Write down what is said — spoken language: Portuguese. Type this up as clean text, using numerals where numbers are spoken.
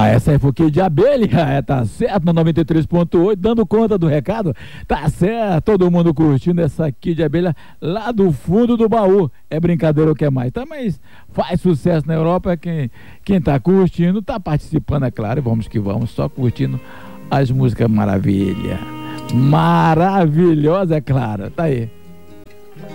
Essa é Foquinha de Abelha, tá certo, na 93.8, dando conta do recado, tá certo, todo mundo curtindo essa aqui de Abelha lá do fundo do baú, é brincadeira ou que é mais, tá, mas faz sucesso na Europa, quem tá curtindo, tá participando, é claro, e vamos que vamos, só curtindo as músicas maravilhosa, é claro, tá aí.